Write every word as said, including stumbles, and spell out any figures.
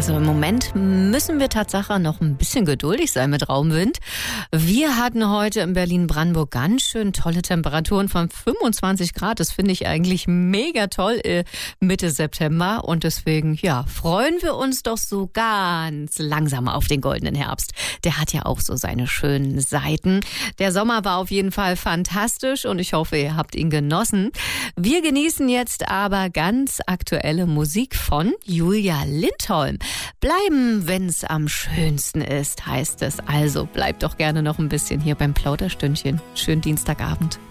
Also im Moment müssen wir Tatsache noch ein bisschen geduldig sein mit Raumwind. Wir hatten heute in Berlin-Brandenburg ganz schön tolle Temperaturen von fünfundzwanzig Grad. Das finde ich eigentlich mega toll äh, Mitte September. Und deswegen, ja, freuen wir uns doch so ganz langsam auf den goldenen Herbst. Der hat ja auch so seine schönen Seiten. Der Sommer war auf jeden Fall fantastisch und ich hoffe, ihr habt ihn genossen. Wir genießen jetzt aber ganz aktuelle Musik von Julia Lindholm. Bleiben, wenn's am schönsten ist, heißt es. Also bleibt doch gerne noch ein bisschen hier beim Plauderstündchen. Schönen Dienstagabend.